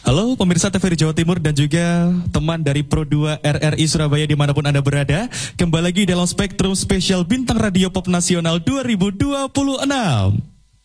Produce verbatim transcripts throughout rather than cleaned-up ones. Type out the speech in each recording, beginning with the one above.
Halo pemirsa T V Jawa Timur dan juga teman dari Pro dua R R I Surabaya dimanapun Anda berada. Kembali lagi dalam Spektrum Spesial Bintang Radio Pop Nasional dua ribu dua puluh enam.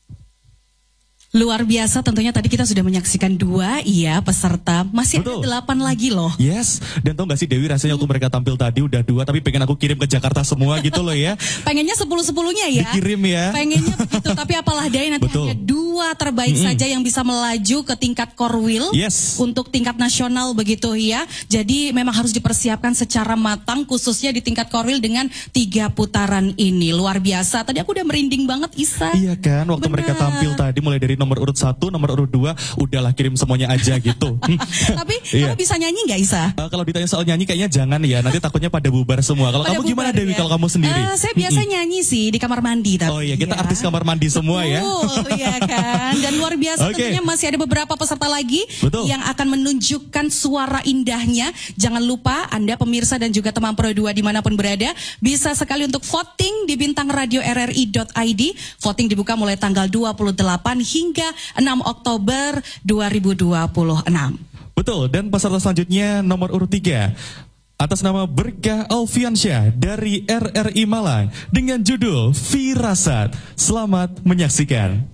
Luar biasa tentunya tadi kita sudah menyaksikan dua iya peserta. Masih Betul. Ada delapan lagi loh. Yes. Dan tau gak sih Dewi rasanya waktu mereka tampil tadi udah dua. Tapi pengen aku kirim ke Jakarta semua gitu loh ya. Pengennya sepuluh-sepuluhnya ya. Dikirim ya. Pengennya begitu. Tapi apalah daya nanti Betul. Hanya dua terbaik mm-hmm. saja yang bisa melaju ke tingkat Korwil. Yes. Untuk tingkat nasional begitu ya. Jadi memang harus dipersiapkan secara matang. Khususnya di tingkat Korwil dengan tiga putaran ini. Luar biasa. Tadi aku udah merinding banget Isa. Iya kan. Waktu Bener. Mereka tampil tadi mulai dari nomor urut satu, nomor urut dua, udahlah kirim semuanya aja gitu. Tapi iya. Kamu bisa nyanyi nggak Isa? Uh, kalau ditanya soal nyanyi kayaknya jangan ya, nanti takutnya pada bubar semua. Kalau kamu gimana ya? Dewi, kalau kamu sendiri? Uh, saya biasa mm-hmm. nyanyi sih di kamar mandi. Tapi oh iya, kita ya. Artis kamar mandi semua ya. Oh iya kan, dan luar biasa okay. Tentunya masih ada beberapa peserta lagi Betul. Yang akan menunjukkan suara indahnya. Jangan lupa Anda pemirsa dan juga teman Pro dua dimanapun berada, bisa sekali untuk voting di bintang radio r r i dot i d. Voting dibuka mulai tanggal dua puluh delapan hingga enam Oktober dua ribu dua puluh enam. Betul, dan peserta selanjutnya nomor urut tiga atas nama Berkah Alfiansyah dari R R I Malang dengan judul Firasat. Selamat menyaksikan.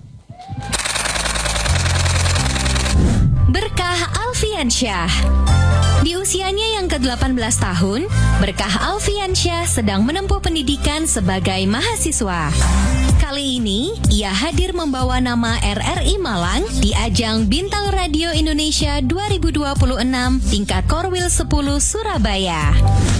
Berkah Alfiansyah. Di usianya yang ke delapan belas tahun, Berkah Alfiansyah sedang menempuh pendidikan sebagai mahasiswa. Kali ini, ia hadir membawa nama R R I Malang di ajang Bintang Radio Indonesia dua ribu dua puluh enam tingkat Korwil sepuluh Surabaya.